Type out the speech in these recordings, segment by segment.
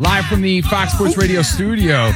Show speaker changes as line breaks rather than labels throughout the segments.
Live from the Fox Sports Radio studio.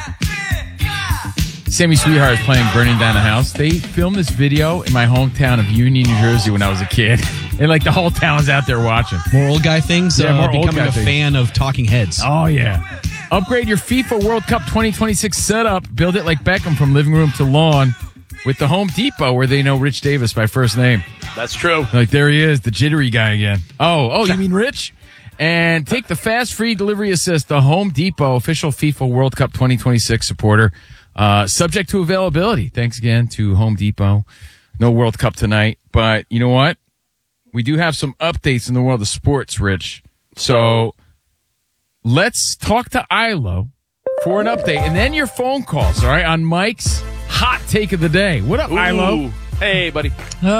Sammy Sweetheart is playing Burning Down the House. They filmed this video in my hometown of Union, New Jersey when I was a kid. And like the whole town's out there watching.
More old guy things?
Yeah, more
becoming a fan of Talking Heads.
Oh, yeah. Upgrade your FIFA World Cup 2026 setup. Build it like Beckham from living room to lawn with the Home Depot, where they know Rich Davis by first name.
That's true.
Like, there he is, the jittery guy again. Oh, you mean Rich? And take the fast, free delivery assist, the Home Depot official FIFA World Cup 2026 supporter. Subject to availability. Thanks again to Home Depot. No World Cup tonight, but you know what? We do have some updates in the world of sports, Rich. So let's talk to Ilo for an update, and then your phone calls, all right, on Mike's hot take of the day. What up, Ilo?
Hey, buddy.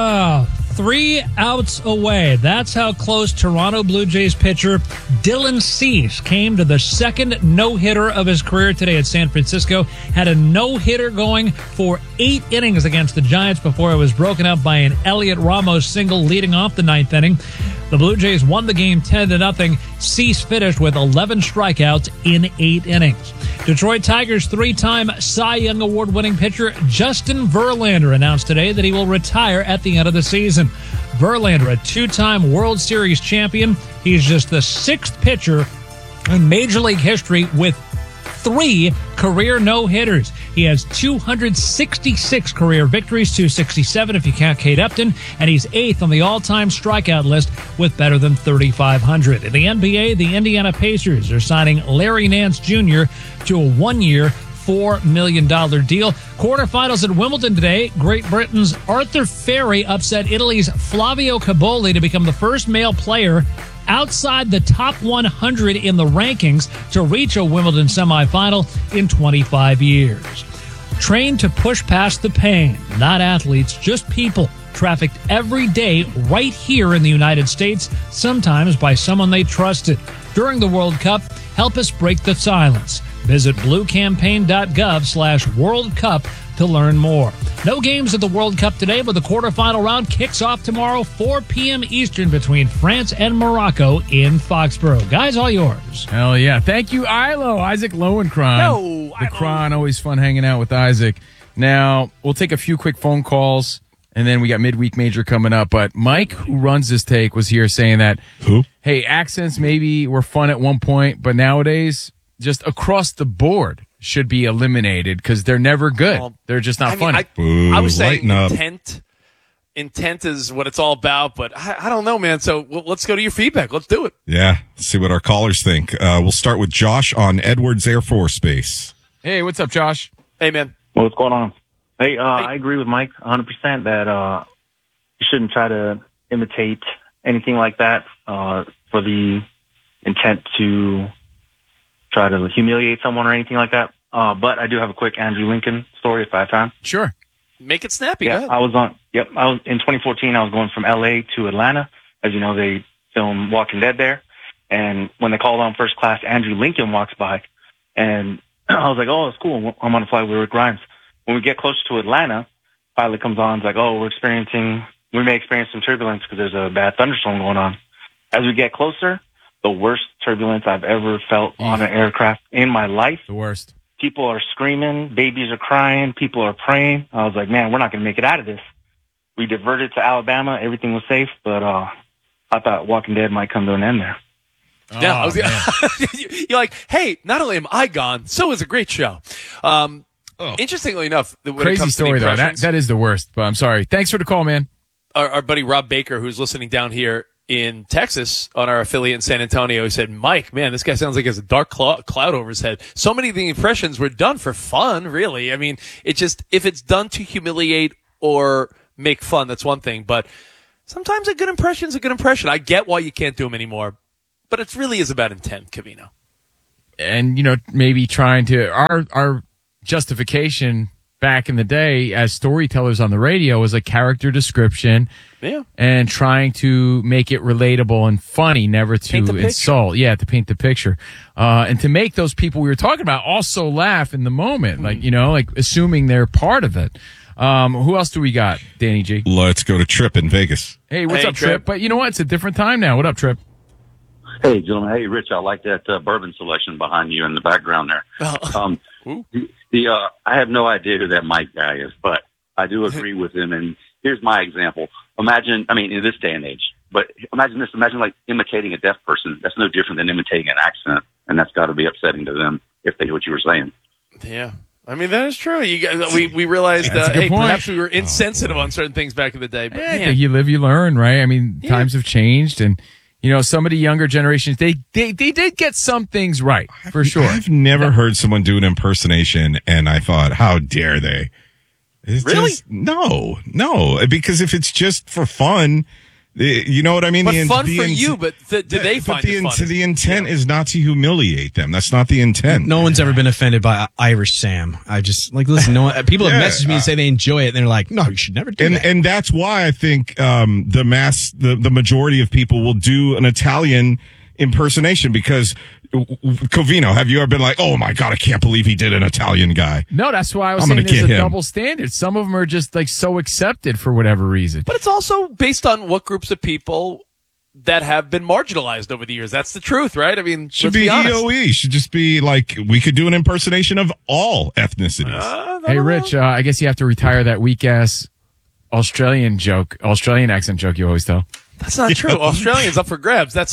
3 outs away. That's how close Toronto Blue Jays pitcher Dylan Cease came to the second no-hitter of his career today at San Francisco. Had a no-hitter going for 8 innings against the Giants before it was broken up by an Elliot Ramos single leading off the 9th inning. The Blue Jays won the game 10-0. Cease finished with 11 strikeouts in 8 innings. Detroit Tigers 3-time Cy Young Award-winning pitcher Justin Verlander announced today that he will retire at the end of the season. Verlander, a 2-time World Series champion. He's just the 6th pitcher in Major League history with 3 career no-hitters. He has 266 career victories, 267 if you count Kate Upton, and he's 8th on the all-time strikeout list with better than 3,500. In the NBA, the Indiana Pacers are signing Larry Nance Jr. to a 1-year, $4 million deal. Quarterfinals at Wimbledon today. Great Britain's Arthur Ferry upset Italy's Flavio Caboli to become the first male player outside the top 100 in the rankings to reach a Wimbledon semifinal in 25 years. Trained to push past the pain, not athletes, just people, trafficked every day right here in the United States, sometimes by someone they trusted. During the World Cup, help us break the silence. Visit bluecampaign.gov/World Cup to learn more. No games at the World Cup today, but the quarterfinal round kicks off tomorrow, 4 p.m. Eastern, between France and Morocco in Foxborough. Guys, all yours.
Hell yeah. Thank you, Ilo. Isaac Lowenkron. The Kron, always fun hanging out with Isaac. Now, we'll take a few quick phone calls, and then we got Midweek Major coming up. But Mike, who runs this take, was here saying that, hey, accents maybe were fun at one point, but nowadays, just across the board, should be eliminated because they're never good. They're just not funny.
I was saying intent is what it's all about, but I don't know, man. So let's go to your feedback. Let's do it.
Yeah, see what our callers think. We'll start with Josh on Edwards Air Force Base.
Hey, what's up, Josh?
Hey, man.
What's going on? Hey, I agree with Mike 100% that you shouldn't try to imitate anything like that for the intent to try to humiliate someone or anything like that. But I do have a quick Andrew Lincoln story if I have time.
Sure.
Make it snappy.
Yeah, I was in 2014, I was going from LA to Atlanta. As you know, they film Walking Dead there. And when they called on first class, Andrew Lincoln walks by. And I was like, oh, it's cool. I'm on a flight with Rick Grimes. When we get closer to Atlanta, pilot comes on. It's like, oh, we may experience some turbulence because there's a bad thunderstorm going on. As we get closer, the worst turbulence I've ever felt on an aircraft in my life.
The worst.
People are screaming, babies are crying, people are praying. I was like, man, we're not going to make it out of this. We diverted to Alabama. Everything was safe, but I thought Walking Dead might come to an end there.
Yeah, you're like, hey, not only am I gone, so is a great show. Interestingly enough, when
crazy
it comes
story
to
though. That is the worst. But I'm sorry. Thanks for the call, man.
Our buddy Rob Baker, who's listening down here in Texas on our affiliate in San Antonio, he said, Mike, man, this guy sounds like he has a dark cloud over his head. So many of the impressions were done for fun, really. I mean, if it's done to humiliate or make fun, that's one thing. But sometimes a good impression is a good impression. I get why you can't do them anymore, but it really is about intent, Covino.
And, maybe trying to, our justification back in the day as storytellers on the radio was a character description and trying to make it relatable and funny, never to insult. Yeah, to paint the picture. And to make those people we were talking about also laugh in the moment, like assuming they're part of it. Who else do we got, Danny G?
Let's go to Trip in Vegas.
Hey, what's up, Trip? But you know what? It's a different time now. What up, Trip?
Hey, gentlemen. Hey, Rich, I like that bourbon selection behind you in the background there. I have no idea who that Mike guy is, but I do agree with him. And here's my example. Imagine, in this day and age, but imagine this. Imagine like imitating a deaf person. That's no different than imitating an accent. And that's got to be upsetting to them if they hear what you were saying.
Yeah. That is true. We realized, hey, perhaps we were insensitive on certain things back in the day. But
I think you live, you learn, right? Times have changed, and some of the younger generations, they did get some things right, for sure.
I've never heard someone do an impersonation, and I thought, how dare they?
Really?
No, because if it's just for fun, you know what I mean?
But fun for you, but do they find it funny?
The intent is not to humiliate them. That's not the intent.
No one's ever been offended by Irish Sam. I just, listen, people have messaged me and say they enjoy it, and they're like, no, you should never do that.
And that's why I think the majority of people will do an Italian impersonation, because Covino, have you ever been like, oh my God, I can't believe he did an Italian guy?
No, that's why I was saying there's a double standard. Some of them are just so accepted for whatever reason.
But it's also based on what groups of people that have been marginalized over the years. That's the truth, right?
Should be EOE. Should just be like, we could do an impersonation of all ethnicities.
Hey, Rich, I guess you have to retire that weak ass Australian accent joke you always tell.
That's not true. Australians up for grabs. That's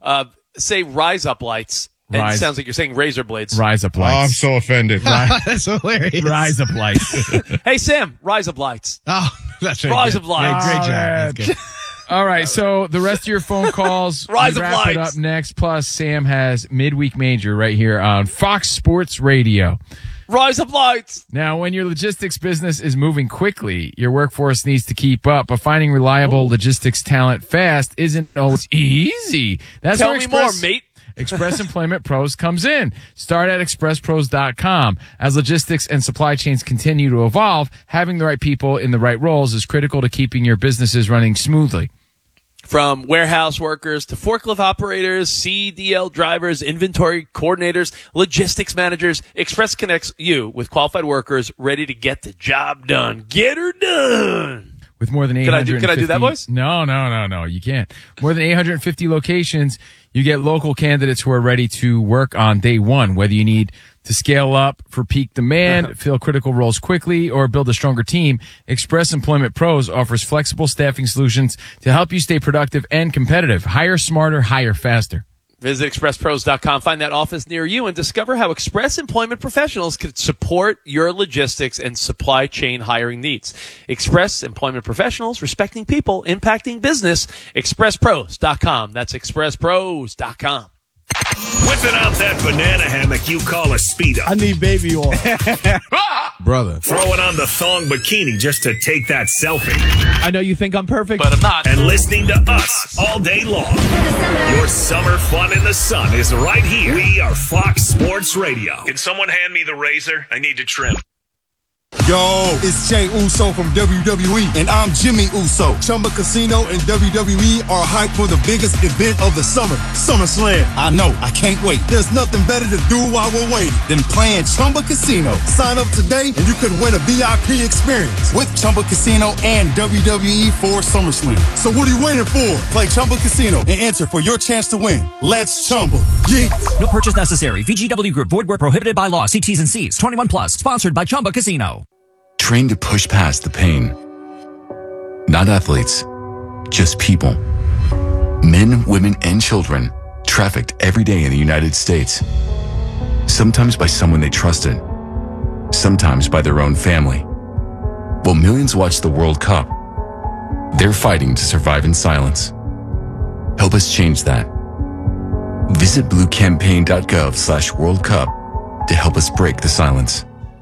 say rise up lights. And it sounds like you're saying razor blades.
Rise up lights.
Oh, I'm so offended.
That's hilarious.
Rise up lights.
Hey, Sam, rise up lights.
Oh, that's right.
Rise up lights.
Yeah, great job. That's good.
All right, so the rest of your phone calls,
Rise
we
of
wrap it
lights.
up next. Plus, Sam has Midweek Major right here on Fox Sports Radio.
Rise up lights.
Now, when your logistics business is moving quickly, your workforce needs to keep up, but finding reliable logistics talent fast isn't always easy. That's
Tell
where
me more, mate.
Express Employment Pros comes in. Start at expresspros.com. As logistics and supply chains continue to evolve, having the right people in the right roles is critical to keeping your businesses running smoothly.
From warehouse workers to forklift operators, CDL drivers, inventory coordinators, logistics managers, Express connects you with qualified workers ready to get the job done. Get her done.
With more than 850...
Can I do that voice?
No, you can't. More than 850 locations, you get local candidates who are ready to work on day one, whether you need to scale up for peak demand, fill critical roles quickly, or build a stronger team. Express Employment Pros offers flexible staffing solutions to help you stay productive and competitive. Hire smarter, hire faster.
Visit expresspros.com, find that office near you, and discover how Express Employment Professionals can support your logistics and supply chain hiring needs. Express Employment Professionals, respecting people, impacting business. expresspros.com. That's expresspros.com.
Whipping out that banana hammock you call a Speedo.
I need baby oil.
Brother. Throwing on the thong bikini just to take that selfie.
I know you think I'm perfect,
but I'm not.
And listening to us all day long. Your summer fun in the sun is right here. We are Fox Sports Radio. Can someone hand me the razor? I need to trim.
Yo, it's Jay Uso from WWE, and I'm Jimmy Uso. Chumba Casino and WWE are hyped for the biggest event of the summer, SummerSlam. I know, I can't wait. There's nothing better to do while we're waiting than playing Chumba Casino. Sign up today, and you could win a VIP experience with Chumba Casino and WWE for SummerSlam. So what are you waiting for? Play Chumba Casino and enter for your chance to win. Let's Chumba. Yeah.
No purchase necessary. VGW Group. Void where prohibited by law. See T's and C's. 21 plus. Sponsored by Chumba Casino.
Trained to push past the pain. Not athletes, just people. Men, women, and children trafficked every day in the United States. Sometimes by someone they trusted, sometimes by their own family. While millions watch the World Cup, they're fighting to survive in silence. Help us change that. Visit bluecampaign.gov/World Cup to help us break the silence.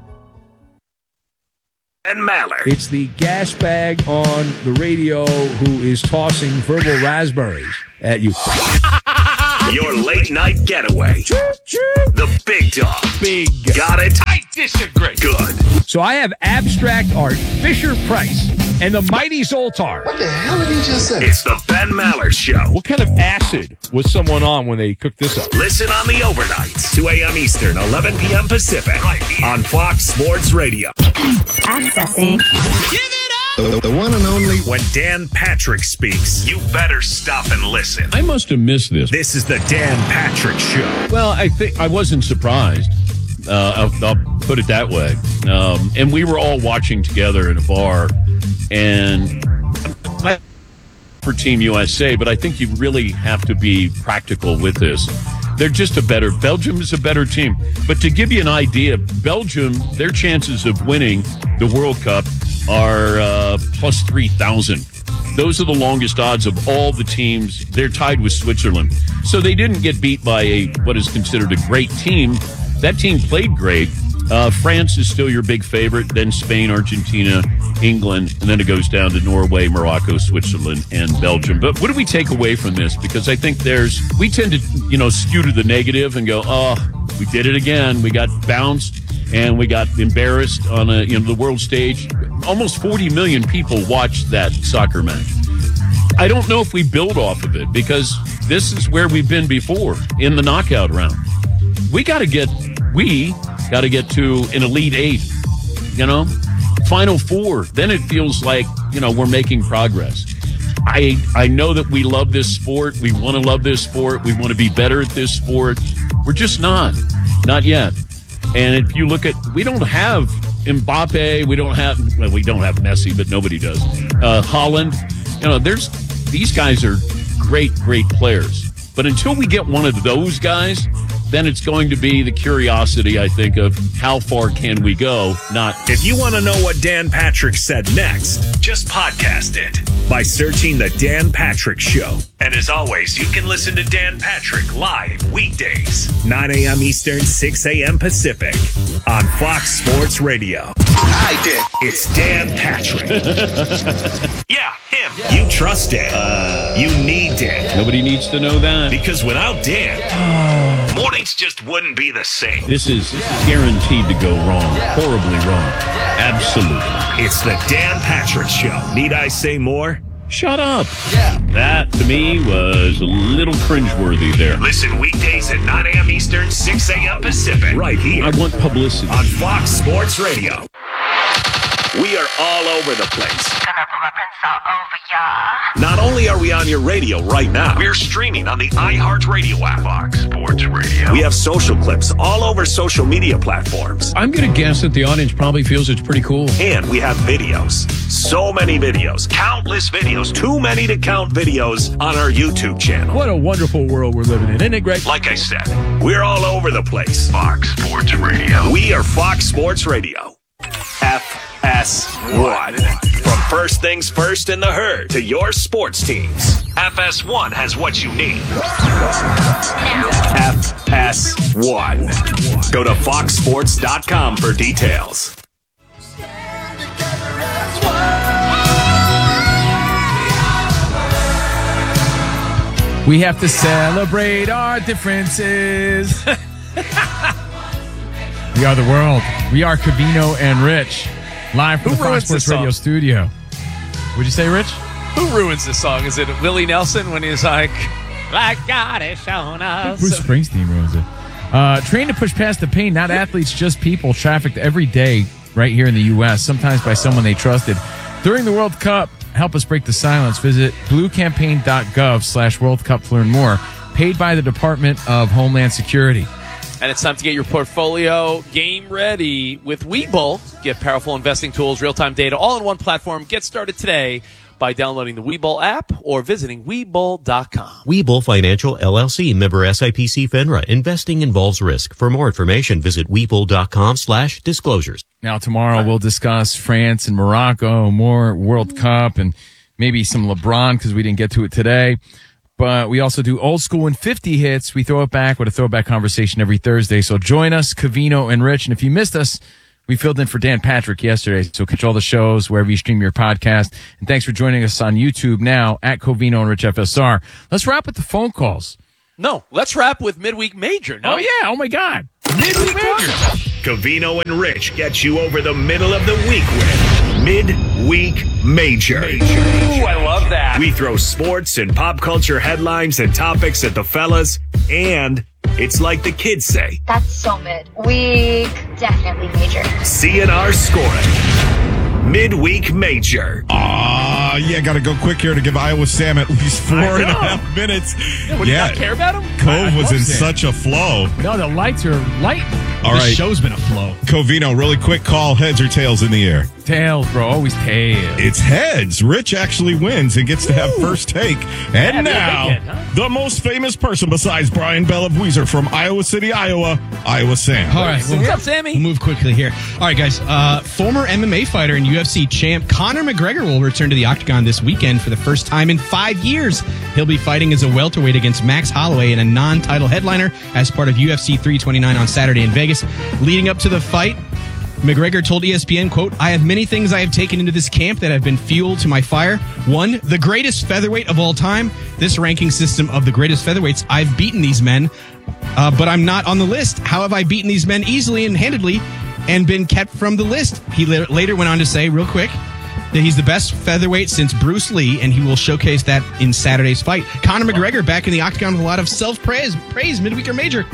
And Mallard.
It's the gas bag on the radio who is tossing verbal raspberries at you.
Your late night getaway. The big dog.
Big.
Got it?
I disagree.
Good.
So I have abstract art, Fisher-Price, and the mighty Zoltar.
What the hell did he just say?
It's the Ben Mallard Show.
What kind of acid was someone on when they cooked this up?
Listen on the overnights, 2 a.m. Eastern, 11 p.m. Pacific, right here on Fox Sports Radio.
Accessing.
Give it up!
The one and only.
When Dan Patrick speaks, you better stop and listen.
I must have missed this.
This is the Dan Patrick Show.
Well, I think I wasn't surprised. I'll put it that way. And we were all watching together in a bar, and for Team USA, but I think you really have to be practical with this. They're just Belgium is a better team. But to give you an idea, Belgium, their chances of winning the World Cup are plus 3,000. Those are the longest odds of all the teams. They're tied with Switzerland. So they didn't get beat by what is considered a great team. That team played great. France is still your big favorite, then Spain, Argentina, England, and then it goes down to Norway, Morocco, Switzerland, and Belgium. But what do we take away from this? Because I think we tend to, skew to the negative and go, oh, we did it again. We got bounced and we got embarrassed on the world stage. Almost 40 million people watched that soccer match. I don't know if we build off of it because this is where we've been before in the knockout round. We got to get to an Elite Eight, Final Four. Then it feels like, we're making progress. I know that we love this sport. We want to love this sport. We want to be better at this sport. We're just not yet. And if you look at, we don't have Mbappe. We don't have Messi, but nobody does. Holland, these guys are great players. But until we get one of those guys, then it's going to be the curiosity, I think, of how far can we go, not...
If you want to know what Dan Patrick said next, just podcast it by searching The Dan Patrick Show. And as always, you can listen to Dan Patrick live weekdays, 9 a.m. Eastern, 6 a.m. Pacific on Fox Sports Radio. I did. It's Dan Patrick. Yeah, him. You trust Dan. You need Dan.
Nobody needs to know that.
Because without Dan, mornings just wouldn't be the same.
This is guaranteed to go wrong. Horribly wrong. Absolutely.
It's the Dan Patrick Show. Need I say more?
Shut up. That, to me, was a little cringeworthy there.
Listen weekdays at 9 a.m. Eastern, 6 a.m. Pacific. Right here.
I want publicity.
On Fox Sports Radio. We are all over the place.
Gonna put my prints all over ya.
Not only are we on your radio right now, we're streaming on the iHeartRadio app. Fox Sports Radio. We have social clips all over social media platforms.
I'm going to guess that the audience probably feels it's pretty cool.
And we have videos. So many videos. Countless videos. Too many to count videos on our YouTube channel.
What a wonderful world we're living in, isn't it great?
Like I said, we're all over the place. Fox Sports Radio. We are Fox Sports Radio. FS1. From first things first in the herd to your sports teams, FS1 has what you need. FS1. Go to foxsports.com for details.
We have to celebrate our differences. We are the world. We are Covino and Rich, live from the Fox Sports Radio studio. Would you say, Rich?
Who ruins this song? Is it Willie Nelson when he's like God has shown us?
Bruce Springsteen ruins it. Trained to push past the pain, not athletes, just people, trafficked every day right here in the U.S., sometimes by someone they trusted. During the World Cup, help us break the silence. Visit bluecampaign.gov/World Cup to learn more. Paid by the Department of Homeland Security.
And it's time to get your portfolio game ready with Webull. Get powerful investing tools, real-time data, all in one platform. Get started today by downloading the Webull app or visiting Webull.com.
Webull Financial, LLC, member SIPC FINRA. Investing involves risk. For more information, visit Webull.com/disclosures.
Now, tomorrow we'll discuss France and Morocco, more World Cup, and maybe some LeBron because we didn't get to it today. But we also do old school and 50 hits. We throw it back with a throwback conversation every Thursday. So join us, Covino and Rich. And if you missed us, we filled in for Dan Patrick yesterday. So catch all the shows wherever you stream your podcast. And thanks for joining us on YouTube now at Covino and Rich FSR. Let's wrap with the phone calls.
No, let's wrap with Midweek Major. No?
Oh, yeah. Oh, my God. Midweek Major.
Covino and Rich get you over the middle of the week with Midweek Major.
Ooh, I love that.
We throw sports and pop culture headlines and topics at the fellas, and it's like the kids say.
That's so mid. Week, definitely major.
CNR scoring. Midweek Major.
Yeah, got to go quick here to give Iowa Sam at least 4.5 minutes.
Yeah, what, do you not care about him?
Cove was in
Sam.
such a flow.
No, the lights are light.
All
The
right,
show's been a flow.
Covino, really quick call, heads or tails in the air?
Tails, bro. Always tails.
It's heads. Rich actually wins and gets to have first take. And now,
big hit, huh?
the most famous person besides Brian Bell of Weezer from Iowa City, Iowa, Iowa Sam.
All right,
What's up, Sammy?
We'll move quickly here. All right, guys. Former MMA fighter and UFC champ Conor McGregor will return to the octagon this weekend for the first time in 5 years. He'll be fighting as a welterweight against Max Holloway in a non-title headliner as part of UFC 329 on Saturday in Vegas. Leading up to the fight, McGregor told ESPN, quote, "I have many things I have taken into this camp that have been fuel to my fire. One, the greatest featherweight of all time. This ranking system of the greatest featherweights, I've beaten these men, but I'm not on the list. How have I beaten these men easily and handedly and been kept from the list?" He later went on to say, real quick, that he's the best featherweight since Bruce Lee, and he will showcase that in Saturday's fight. Conor McGregor back in the octagon with a lot of self-praise. Midweek or major?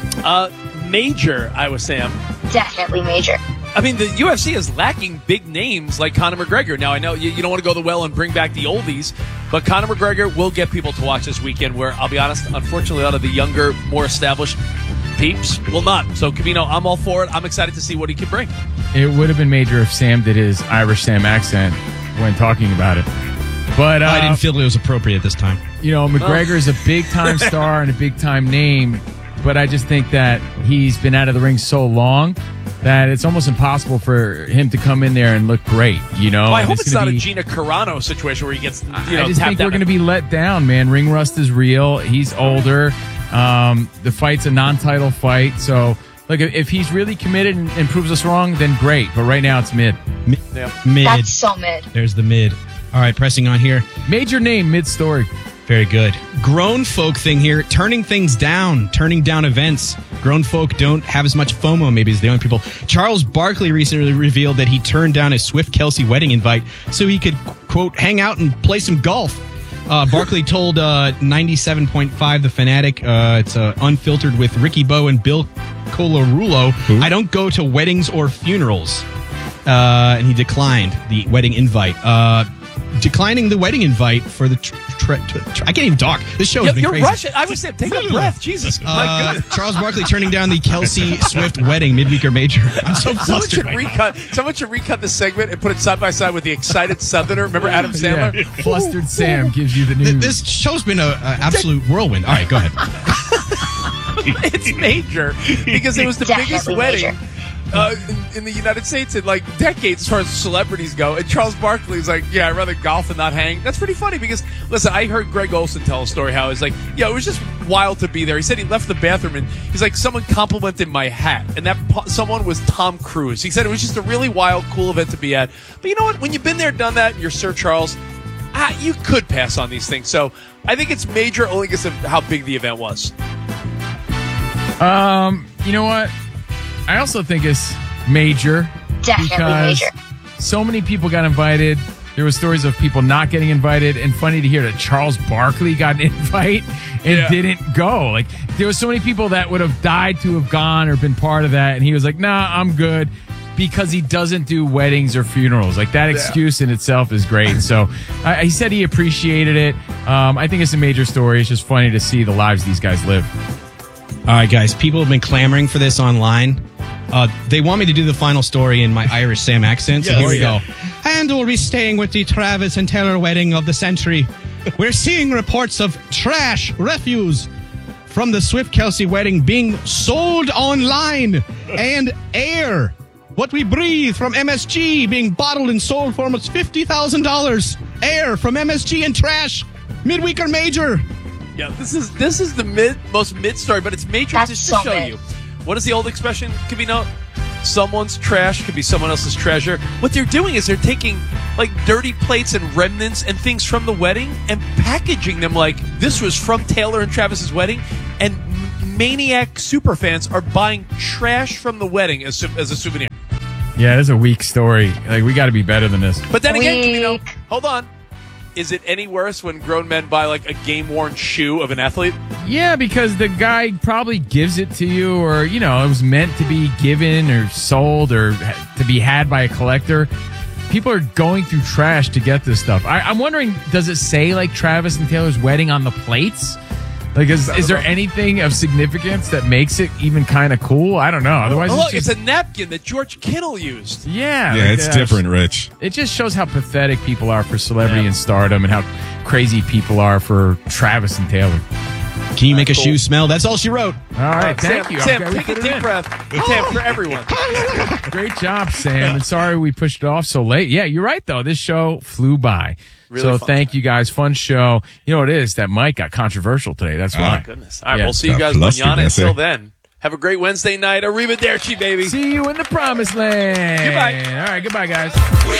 Major, Iowa Sam.
Definitely major.
I mean, the UFC is lacking big names like Conor McGregor. Now, I know you don't want to go the well and bring back the oldies, but Conor McGregor will get people to watch this weekend where, I'll be honest, unfortunately, a lot of the younger, more established peeps will not. So, Covino, I'm all for it. I'm excited to see what he can bring.
It would have been major if Sam did his Irish Sam accent when talking about it. But
I didn't feel it was appropriate this time.
You know, McGregor is a big-time star and a big-time name, but I just think that he's been out of the ring so long that it's almost impossible for him to come in there and look great, you know?
Well, I
And
hope it's not a
be-
Gina Carano situation where he gets,
I just
tapped
think we're
out.
going to be let down, man. Ring rust is real. He's older. The fight's a non-title fight. So, look, if he's really committed and proves us wrong, then great. But right now, it's mid.
Mid.
That's so mid.
There's the mid. All right, pressing on here.
Major name, mid-story.
Very good. Grown folk thing here, turning things down, turning down events. Grown folk don't have as much FOMO maybe as the young people. Charles Barkley recently revealed that he turned down a Swift Kelsey wedding invite so he could, quote, hang out and play some golf. Barkley told 97.5 The Fanatic, it's unfiltered with Ricky Bowe and Bill Colarulo, I don't go to weddings or funerals. And he declined the wedding invite. Declining the wedding invite for the I can't even talk. This show has been
You're
crazy.
rushing. I was saying, take a breath. Jesus. My goodness.
Charles Barkley turning down the Kelsey Swift wedding midweek or major. I'm so flustered right now.
Someone should recut this segment and put it side by side with the excited Southerner. Remember Adam Sandler?
Yeah. Flustered Sam gives you the news.
This show's been an absolute whirlwind. All right, go ahead.
It's major because it was the biggest
Definitely
wedding
major.
in the United States in like decades as far as celebrities go. And Charles Barkley's like, yeah, I'd rather golf and not hang. That's pretty funny because, listen, I heard Greg Olson tell a story how it's like, yeah, it was just wild to be there. He said he left the bathroom and he's like, someone complimented my hat. And that someone was Tom Cruise. He said it was just a really wild, cool event to be at. But you know what? When you've been there, done that, and you're Sir Charles, you could pass on these things. So I think it's major only because of how big the event was.
You know what? I also think it's major.
Definitely
because
major.
so many people got invited. There were stories of people not getting invited, and funny to hear that Charles Barkley got an invite and didn't go. Like, there were so many people that would have died to have gone or been part of that, and he was like, nah, I'm good, because he doesn't do weddings or funerals. Like, that excuse in itself is great. So he said he appreciated it. I think it's a major story. It's just funny to see the lives these guys live.
All right, guys. People have been clamoring for this online. They want me to do the final story in my Irish Sam accent, so here we go. And we'll be staying with the Travis and Taylor wedding of the century. We're seeing reports of trash, refuse from the Swift Kelsey wedding being sold online, and air, what we breathe from MSG, being bottled and sold for almost $50,000. Air from MSG and trash. Midweek or major?
Yeah, this is the most mid story, but it's major
That's
just
so
to show
mid.
you. What is the old expression? Could be someone's trash could be someone else's treasure. What they're doing is they're taking like dirty plates and remnants and things from the wedding and packaging them like this was from Taylor and Travis's wedding, and maniac superfans are buying trash from the wedding as a souvenir.
Yeah, it's a weak story. Like, we got to be better than this.
But then again,
Weak.
hold on. Is it any worse when grown men buy like a game-worn shoe of an athlete?
Yeah, because the guy probably gives it to you, or, you know, it was meant to be given or sold or to be had by a collector. people are going through trash to get this stuff. I'm wondering, does it say like Travis and Taylor's wedding on the plates? Like, is there anything of significance that makes it even kind of cool? I don't know. Otherwise,
look, it's a napkin that George Kittle used.
Yeah.
Yeah, it's different, Rich.
It just shows how pathetic people are for celebrity and stardom and how crazy people are for Travis and Taylor.
Can you make a shoe smell? That's all she wrote.
All right, thank you.
Sam,
Okay, we
take a
put it
deep
in.
breath. Sam, for everyone.
Great job, Sam. And sorry we pushed it off so late. Yeah, you're right, though. This show flew by.
Really
so
fun
thank you guys. Fun show. You know what it is? That mic got controversial today. That's why.
Oh, my goodness. All right,
Yeah.
we'll see you guys manana. Until then, have a great Wednesday night. Arrivederci, baby.
See you in the promised land.
Goodbye.
All right, goodbye, guys.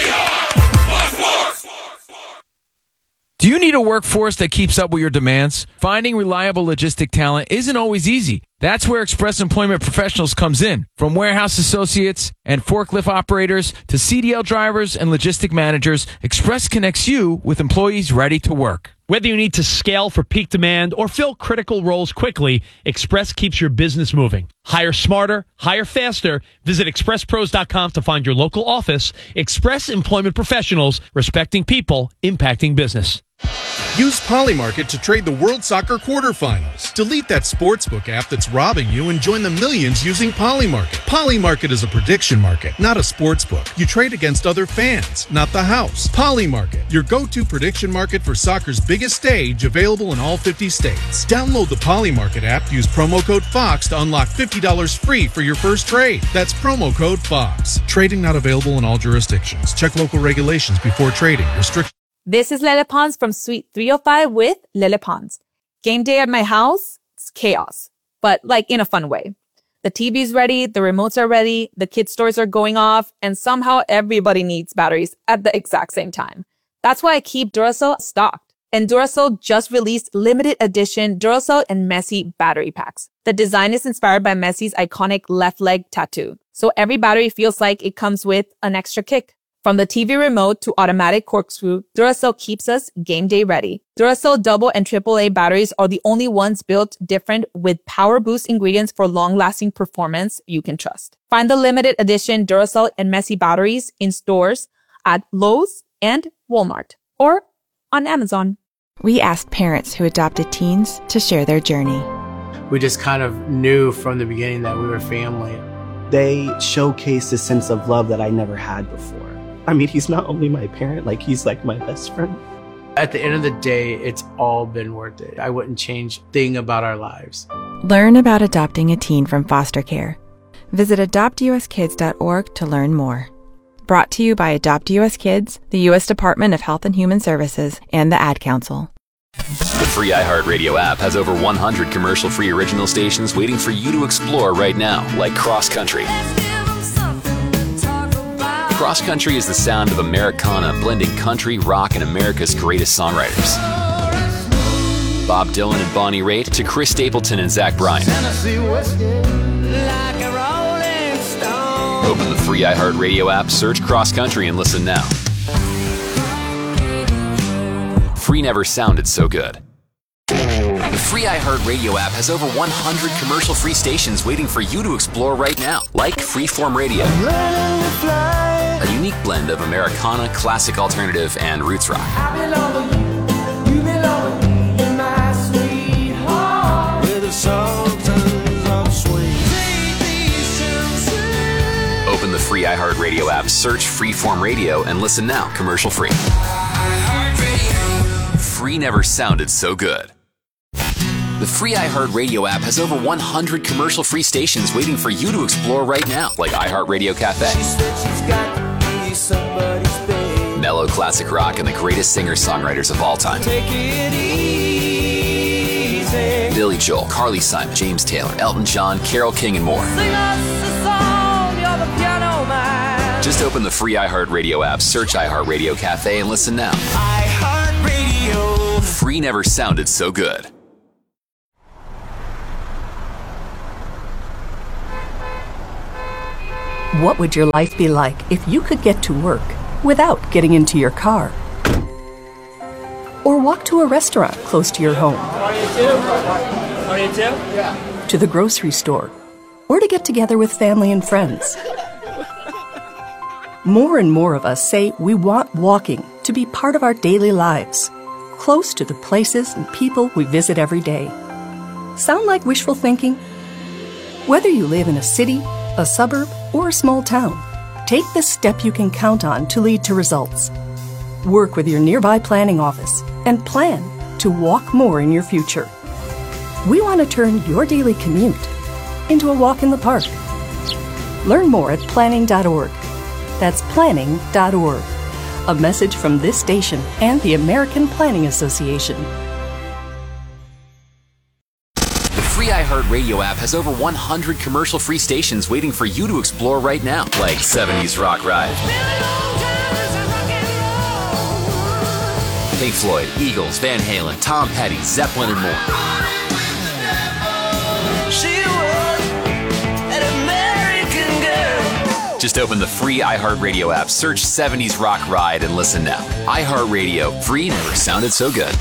Do you need a workforce that keeps up with your demands? Finding reliable logistic talent isn't always easy. That's where Express Employment Professionals comes in. From warehouse associates and forklift operators to CDL drivers and logistic managers, Express connects you with employees ready to work.
Whether you need to scale for peak demand or fill critical roles quickly, Express keeps your business moving. Hire smarter, hire faster. Visit expresspros.com to find your local office. Express Employment Professionals, respecting people, impacting business.
Use Polymarket to trade the World Soccer quarterfinals. Delete that sportsbook app that's robbing you and join the millions using Polymarket. Polymarket is a prediction market, not a sportsbook. You trade against other fans, not the house. Polymarket, your go-to prediction market for soccer's biggest stage, available in all 50 states. Download the Polymarket app, use promo code FOX to unlock $50 free for your first trade. That's promo code FOX. Trading not available in all jurisdictions. Check local regulations before trading. Restrictions.
This is Lele Pons from Suite 305 with Lele Pons. Game day at my house, it's chaos, but like in a fun way. The TV's ready, the remotes are ready, the kids' toys are going off, and somehow everybody needs batteries at the exact same time. That's why I keep Duracell stocked. And Duracell just released limited edition Duracell and Messi battery packs. The design is inspired by Messi's iconic left leg tattoo, so every battery feels like it comes with an extra kick. From the TV remote to automatic corkscrew, Duracell keeps us game day ready. Duracell double and AAA batteries are the only ones built different with power boost ingredients for long-lasting performance you can trust. Find the limited edition Duracell and Messi batteries in stores at Lowe's and Walmart or on Amazon.
We asked parents who adopted teens to share their journey.
We just kind of knew from the beginning that we were family. They showcased a sense of love that I never had before. I mean, he's not only my parent, like he's like my best friend. At the end of the day, it's all been worth it. I wouldn't change a thing about our lives.
Learn about adopting a teen from foster care. Visit adoptuskids.org to learn more. Brought to you by Adopt US Kids, the U.S. Department of Health and Human Services, and the Ad Council.
The free iHeartRadio app has over 100 commercial-free original stations waiting for you to explore right now, like Cross Country. Cross Country is the sound of Americana blending country, rock, and America's greatest songwriters. Bob Dylan and Bonnie Raitt to Chris Stapleton and Zach Bryan. Open the free iHeartRadio app, search Cross Country, and listen now. Free never sounded so good. The free iHeartRadio app has over 100 commercial-free stations waiting for you to explore right now, like Freeform Radio. A unique blend of Americana, classic alternative, and roots rock. Open the free iHeartRadio app, search Freeform Radio, and listen now, commercial-free. Free never sounded so good. The free iHeartRadio app has over 100 commercial-free stations waiting for you to explore right now, like iHeartRadio Cafe. Mellow classic rock and the greatest singer-songwriters of all time. Billy Joel, Carly Simon, James Taylor, Elton John, Carole King, and more. Just open the free iHeartRadio app, search iHeartRadio Cafe, and listen now. iHeartRadio. Free never sounded so good.
What would your life be like if you could get to work without getting into your car? Or walk to a restaurant close to your home? To the grocery store? Or to get together with family and friends? More and more of us say we want walking to be part of our daily lives, close to the places and people we visit every day. Sound like wishful thinking? Whether you live in a city, a suburb, or a small town, take the step you can count on to lead to results. Work with your nearby planning office and plan to walk more in your future. We want to turn your daily commute into a walk in the park. Learn more at planning.org. That's planning.org. A message from this station and the American Planning Association.
The free iHeartRadio app has over 100 commercial-free stations waiting for you to explore right now, like 70s Rock Ride, Pink Floyd, Eagles, Van Halen, Tom Petty, Zeppelin, and more. Just open the free iHeartRadio app, search 70s Rock Ride, and listen now. iHeartRadio, free never sounded so good.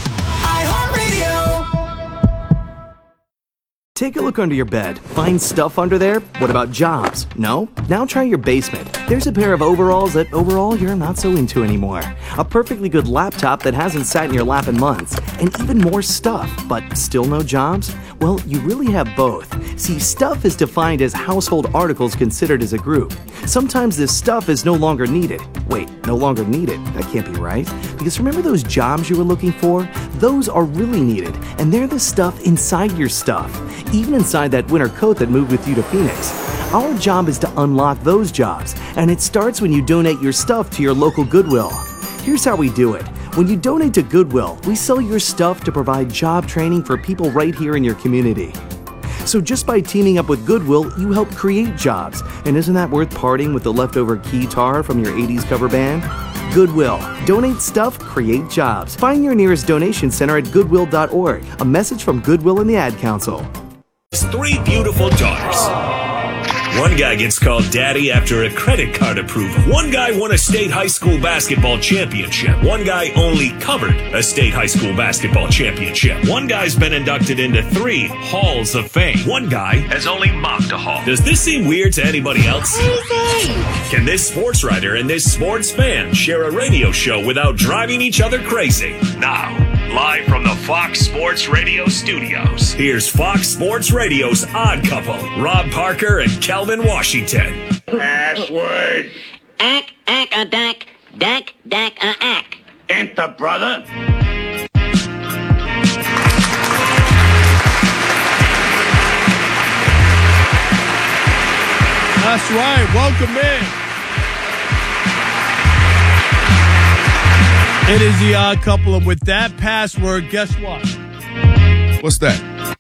Take a look under your bed. Find stuff under there? What about jobs? No? Now try your basement. There's a pair of overalls that overall you're not so into anymore. A perfectly good laptop that hasn't sat in your lap in months. And even more stuff, but still no jobs? Well, you really have both. See, stuff is defined as household articles considered as a group. Sometimes this stuff is no longer needed. Wait, no longer needed? That can't be right. Because remember those jobs you were looking for? Those are really needed, and they're the stuff inside your stuff. Even inside that winter coat that moved with you to Phoenix. Our job is to unlock those jobs, and it starts when you donate your stuff to your local Goodwill. Here's how we do it. When you donate to Goodwill, we sell your stuff to provide job training for people right here in your community. So just by teaming up with Goodwill, you help create jobs. And isn't that worth parting with the leftover keytar from your 80s cover band? Goodwill. Donate stuff, create jobs. Find your nearest donation center at goodwill.org. A message from Goodwill and the Ad Council.
3 beautiful daughters. One guy gets called daddy after a credit card approval. One guy won a state high school basketball championship. One guy only covered a state high school basketball championship. One guy's been inducted into 3 halls of fame. One guy has only mocked a hall. Does this seem weird to anybody else? Can this sports writer and this sports fan share a radio show without driving each other crazy? Now, live from the Fox Sports Radio studios, here's Fox Sports Radio's Odd Couple, Rob Parker and Calvin Washington.
Password. Ack, ack. Enter, brother.
That's right. Welcome in. It is the Odd Couple, and with that password, guess what?
What's that?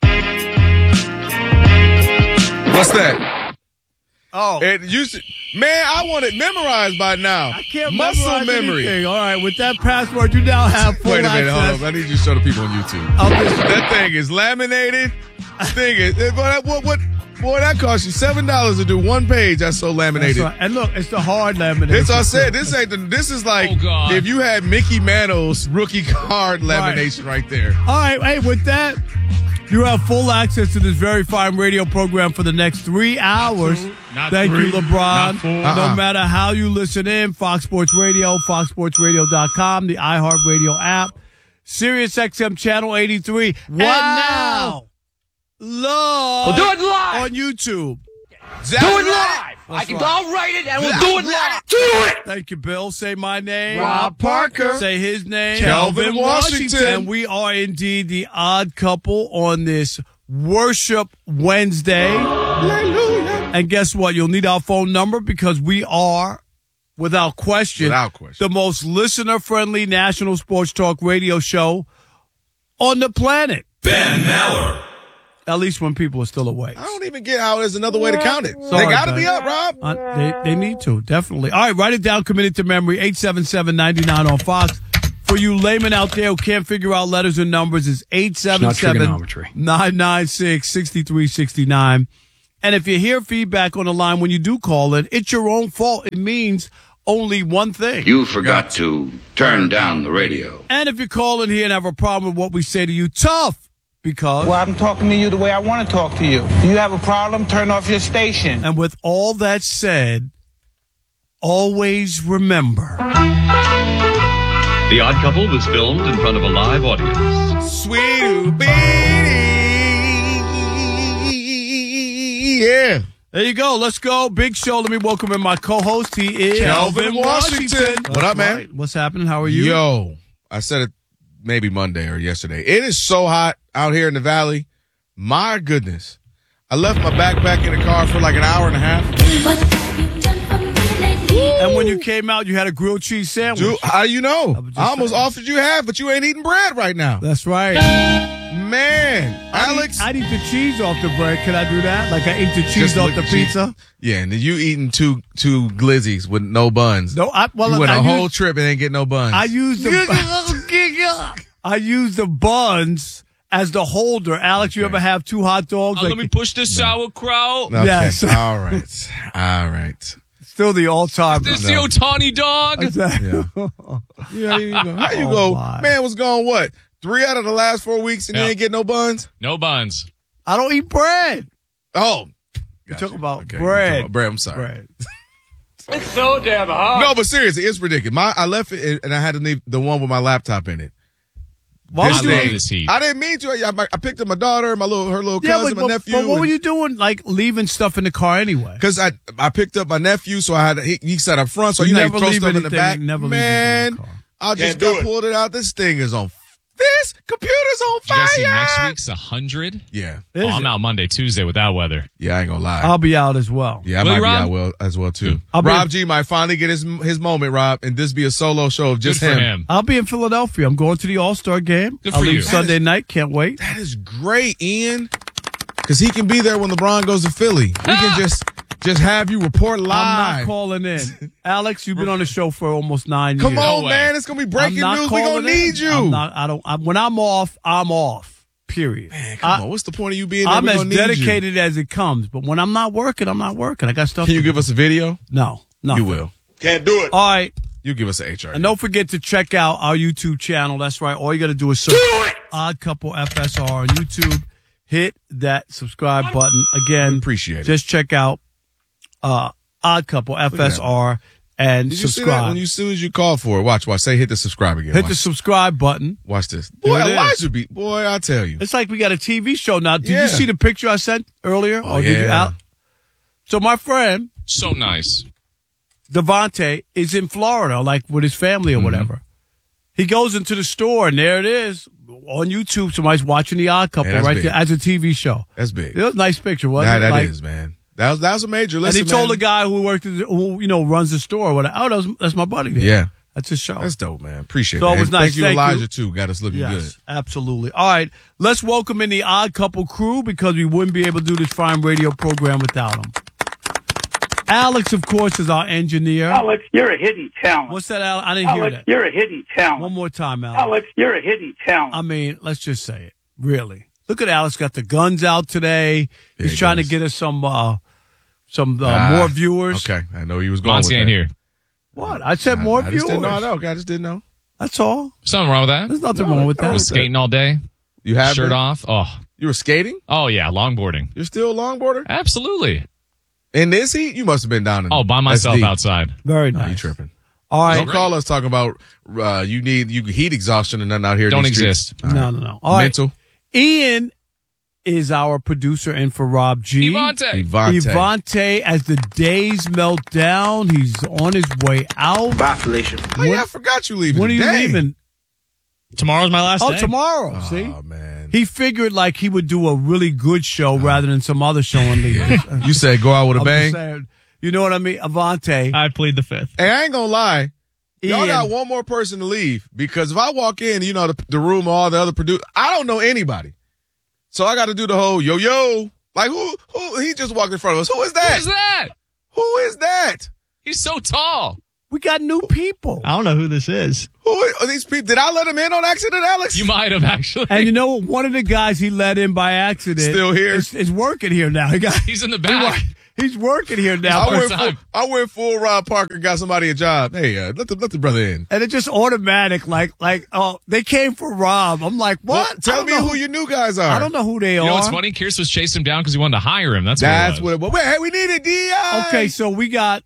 What's that?
Oh,
it used to, man, I want it memorized by now.
I can't
muscle
memorize
memory.
Anything. All right, with that password, you now have full
Wait a minute,
access.
hold on. I need you to show the people on YouTube. That thing is laminated. This thing is Boy, that cost you $7 to do one page. That's so laminated.
That's right. And look, it's the hard lamination.
This I said. This is like if you had Mickey Mantle's rookie card lamination right there.
All right, hey, with that, you have full access to this very fine radio program for the next 3 hours. Thank you, LeBron. No matter how you listen in, Fox Sports Radio, foxsportsradio.com, the iHeartRadio app, Sirius XM Channel 83. Wow. And now,
We'll do it live
on YouTube.
Do it live. I'll write it and we'll do it live. Do it.
Thank you, Bill. Say my name.
Rob Parker.
Say his name.
Calvin Washington.
And we are indeed the Odd Couple on this Worship Wednesday. Hallelujah. And guess what? You'll need our phone number because we are, without question, the most listener-friendly national sports talk radio show on the planet.
Ben Maller.
At least when people are still awake.
I don't even get how there's another way to count it.
Sorry,
they got to
Ben.
be up, Rob.
They need to, definitely. All right, write it down, commit it to memory, 877-99 on Fox. For you laymen out there who can't figure out letters and numbers, it's 877-996-6369. And if you hear feedback on the line when you do call it, it's your own fault. It means only one thing.
You forgot to turn down the radio.
And if you call in here and have a problem with what we say to you, tough. Because?
Well, I'm talking to you the way I want to talk to you. You have a problem, turn off your station.
And with all that said, always remember.
The Odd Couple was filmed in front of a live audience.
Sweet baby. Yeah.
There you go. Let's go. Big show. Let me welcome in my co-host. He is
Kelvin Washington. What up, man?
Right. What's happening? How are you?
Yo, I said it maybe Monday or yesterday. It is so hot out here in the valley. My goodness. I left my backpack in the car for like an hour and a half.
And when you came out, you had a grilled cheese sandwich.
Dude, how you know? I almost offered you half, but you ain't eating bread right now.
That's right.
Man, Alex.
I'd eat the cheese off the bread. Can I do that? Like I eat the cheese off the pizza?
Yeah, and then you eating two glizzies with no buns.
No, you
went a whole trip and ain't get no buns.
I used the buns as the holder. Alex, you ever have two hot dogs?
Let me push this sauerkraut.
Okay.
Yes.
All right.
Still the all-time.
This the Otani dog.
Yeah, you go. How you go? Man was gone, what? 3 out of the last 4 weeks and you ain't get no buns?
No buns.
I don't eat bread.
Oh.
You talk about bread.
Bread, I'm sorry.
Bread.
It's so damn hot.
No, but seriously, it's ridiculous. I left it and I had to leave the one with my laptop in it.
Why
This
would you
thing-
this heat.
I didn't mean to. I picked up my daughter, her little cousin, my nephew.
But what were you doing, like leaving stuff in the car anyway?
Because I picked up my nephew, so I had he sat up front, so you
never
throw
leave
stuff in the
anything-
back.
never leave anything in
Man,
the car.
I just pulled it out. This thing is on. This computer's on
You guys see
fire.
next week's 100?
Yeah.
Oh, I'm out Monday, Tuesday with that weather.
Yeah, I ain't gonna lie.
I'll be out as well.
Yeah, I
Will
might
you,
be
Rob?
out well as well too.
I'll be
Rob
in-
G might finally get his moment, Rob, and this be a solo show of just
Good for him.
I'll be in Philadelphia. I'm going to the All-Star game.
Good
I'll
for
leave
you.
Sunday night. Can't wait.
That is great, Ian. Because he can be there when LeBron goes to Philly. We can just have you report
I'm
live.
not calling in. Alex, you've been on the show for almost 9 years.
Come on,
way.
man. It's gonna be breaking
I'm not
news. We
calling
gonna
in.
need you.
When I'm off, I'm off. Period.
Man, come on. What's the point of you being there?
I'm
We
as
gonna need you.
dedicated as it comes. But when I'm not working, I'm not working. I got stuff.
Can you
to
give
do.
us a video?
No.
You will. Can't do it.
All right.
You give us an HR.
And don't forget to check out our YouTube channel. That's right. All you got to do is search Odd Couple FSR on YouTube. Hit that subscribe button. Again,
Appreciate it.
just check out Odd Couple FSR and
Did you see that
subscribe.
when as soon as you call for it? Watch. Say hit the subscribe again.
Hit
Watch.
the subscribe button.
Watch this.
There
Boy,
it is.
Elijah be. Boy, I tell you.
It's like we got a TV show now. Did
Yeah.
you see the picture I sent earlier?
Oh,
Or did you
yeah.
out? So my friend
So nice.
Devontae is in Florida, like with his family or
Mm-hmm.
whatever. He goes into the store and there it is on YouTube. Somebody's watching The Odd Couple
Hey, that's
right
big.
there as a TV show.
That's big.
It was a nice picture, wasn't
That
it?
is, man. That was a major.
And
Listen,
he told
man.
the guy who worked, who runs the store, whatever. Oh, that's my buddy. There.
Yeah.
That's his show.
That's dope, man. Appreciate
So
it.
it was
And
nice.
Thank you,
Thank you.
Elijah, too. Got us looking
Yes,
good.
absolutely. All right, let's welcome in the Odd Couple crew because we wouldn't be able to do this fine radio program without them. Alex, of course, is our engineer.
Alex, you're a hidden talent.
What's that, Alex? I didn't hear
Alex,
that.
you're a hidden talent.
One more time, Alex.
Alex, you're a hidden talent.
I mean, let's just say it. Really. Look at Alex got the guns out today.
Yeah,
He's
he
trying
does.
to get us some more viewers.
Okay. I know he was going with
Monty
that.
ain't here.
What? I said more
I
viewers.
just didn't know. I just didn't know.
That's all.
Something wrong with that?
There's nothing wrong with
I was
that.
skating all day.
You have
Shirt
been?
off. Oh.
You were skating?
Oh, yeah. Longboarding.
You're still a longboarder?
Absolutely.
In this heat? You must have been down in
Oh, by myself
SD.
outside.
Very
No,
nice.
you tripping.
All right.
Don't call us talking about you heat exhaustion and nothing out here. in
Don't
these streets.
exist.
No. All right.
Mental.
Ian is our producer in for Rob G. Ivante, as the days melt down, he's on his way out.
Bye, Felicia. Oh, yeah, I forgot you leaving
When are you
today.
leaving?
Tomorrow's my last day.
Oh, tomorrow. See?
Oh, man.
He figured like he would do a really good show rather than some other show and leave.
You said go out with a
I'm
bang?
just saying, you know what I mean? Avante.
I plead the fifth.
Hey, I ain't gonna lie. Y'all
Ian.
got one more person to leave because if I walk in, the room, all the other producers, I don't know anybody. So I got to do the whole yo. Like who, he just walked in front of us. Who is that?
Who is that?
Who is that?
He's so tall.
We got new people.
I don't know who this is.
Who are these people? Did I let him in on accident, Alex?
You might have actually.
And you know what? One of the guys he let in by accident
Still here?
is working here now.
He's in the back.
He's working here now.
I went full Rob Parker, got somebody a job. Hey, let the brother in.
And it's just automatic, they came for Rob. I'm like, what?
Well, tell me who your new guys are.
I don't know who they are.
You know what's funny? Kearse was chasing him down because he wanted to hire him. That's what it was.
Hey, we need a DI.
Okay, so we got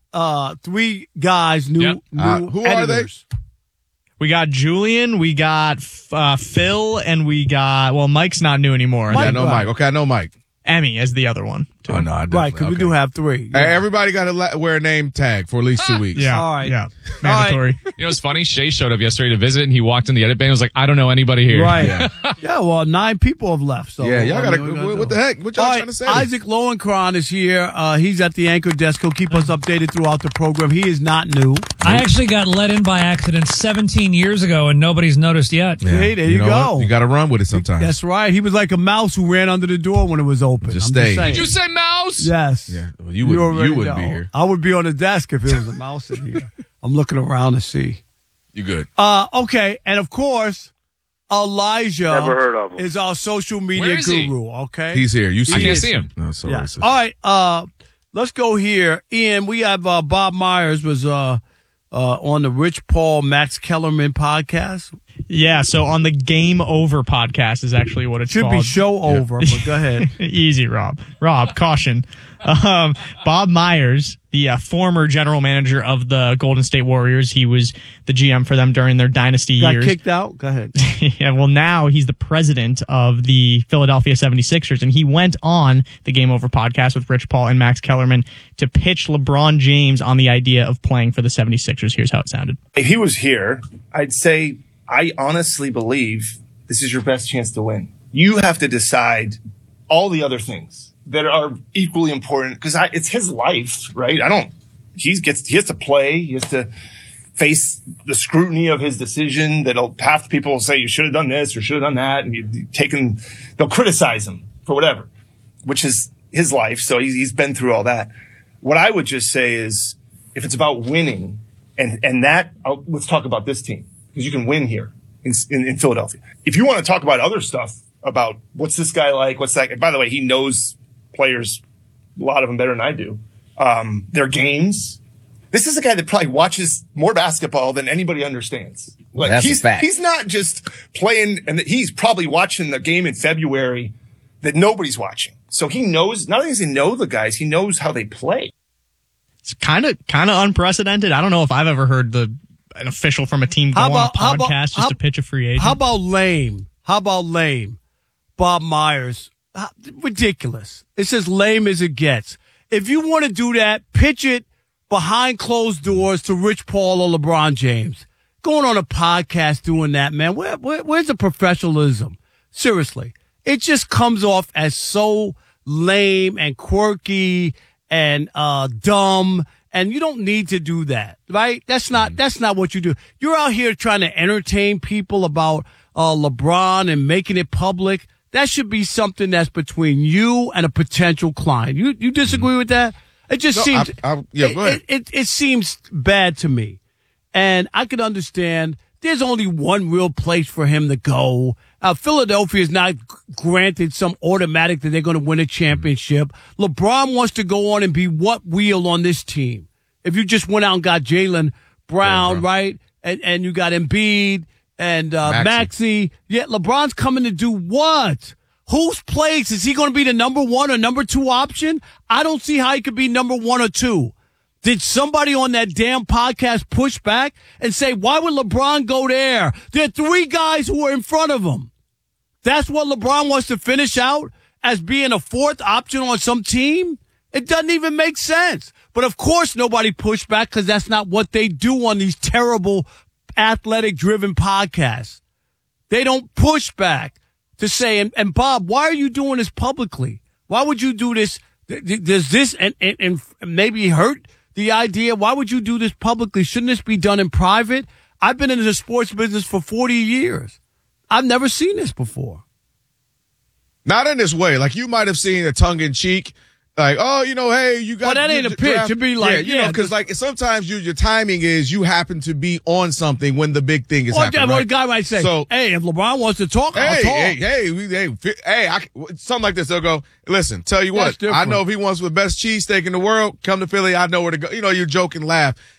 3 guys, new
who
editors.
are they? We got Julian, we got Phil, and we got, Mike's not new anymore.
I know Mike. Okay, I know Mike.
Emmy as the other one.
Oh, no, I
right, because we do have 3.
Yeah. Hey, everybody got to wear a name tag for at least 2 weeks.
Yeah. All right.
Yeah. Mandatory.
You know what's funny? Shay showed up yesterday to visit, and he walked in the edit bay and was like, I don't know anybody here.
Right. Yeah, well, 9 people have left. So
yeah, y'all got to, what the heck? What y'all trying to say?
Isaac Lowenkron is here. He's at the anchor desk. He'll keep us updated throughout the program. He is not new.
I actually got let in by accident 17 years ago, and nobody's noticed yet.
Yeah. Hey, there you go.
What? You got to run with it sometimes.
That's right. He was like a mouse who ran under the door when it was open.
Just stay.
Did you say mouse?
Yes.
Yeah. Well, you wouldn't be here.
I would be on the desk if it was a mouse in here. I'm looking around to see.
You good?
Okay, and of course, Elijah
Never heard of him.
is our social media guru. Okay,
he's here. You see?
I can't see him.
No, so
yes. All right. Let's go here. Ian, we have Bob Myers was on the Rich Paul Max Kellerman podcast.
Yeah, so on the Game Over podcast is actually what it's
Should
called.
Be show over, but go ahead.
Easy, Rob. Rob, caution. Bob Myers, the former general manager of the Golden State Warriors, he was the GM for them during their dynasty years.
Got kicked out? Go ahead.
Yeah, well, now he's the president of the Philadelphia 76ers, and he went on the Game Over podcast with Rich Paul and Max Kellerman to pitch LeBron James on the idea of playing for the 76ers. Here's how it sounded.
If he was here, I'd say I honestly believe this is your best chance to win. You have to decide all the other things that are equally important because it's his life, right? He has to play. He has to face the scrutiny of his decision that half the people will say you should have done this or should have done that. And they'll criticize him for whatever, which is his life. So he's been through all that. What I would just say is if it's about winning and that, let's talk about this team. Because you can win here in Philadelphia. If you want to talk about other stuff, about what's this guy like, what's that? By the way, he knows players, a lot of them better than I do. Their games. This is a guy that probably watches more basketball than anybody understands. Like
That's a fact.
He's not just playing, and he's probably watching the game in February that nobody's watching. So he knows. Not only does he know the guys, he knows how they play.
It's kind of unprecedented. I don't know if I've ever heard an official from a team go on a podcast just to pitch a free agent.
How about lame? Bob Myers. Ridiculous. It's as lame as it gets. If you want to do that, pitch it behind closed doors to Rich Paul or LeBron James. Going on a podcast doing that, man. Where's the professionalism? Seriously. It just comes off as so lame and quirky and dumb. And you don't need to do that, right? That's not what you do. You're out here trying to entertain people about LeBron and making it public. That should be something that's between you and a potential client. You disagree with that? It just seems
go ahead.
It seems bad to me. And I can understand there's only one real place for him to go. Philadelphia is not granted some automatic that they're going to win a championship. LeBron wants to go on and be what wheel on this team? If you just went out and got Jaylen Brown, right? And you got Embiid and Maxey. Yeah, LeBron's coming to do what? Whose place? Is he going to be the number 1 or number 2 option? I don't see how he could be number 1 or 2. Did somebody on that damn podcast push back and say, why would LeBron go there? There are 3 guys who are in front of him. That's what LeBron wants to finish out as being a 4th option on some team? It doesn't even make sense. But of course nobody pushed back because that's not what they do on these terrible athletic-driven podcasts. They don't push back to say, and Bob, why are you doing this publicly? Why would you do this? Does this and maybe hurt the idea? Why would you do this publicly? Shouldn't this be done in private? I've been in the sports business for 40 years. I've never seen this before.
Not in this way. Like you might have seen a tongue-in-cheek Like, oh, hey, you got.
Well, that ain't a pitch. It'd be like,
because like sometimes your timing is you happen to be on something when the big thing is happening.
Or
right?
a guy might say, hey, if LeBron wants to talk, I'll talk.
Something like this. They'll go, listen, tell you what, I know if he wants the best cheesesteak in the world, come to Philly, I know where to go. You're joking, laugh.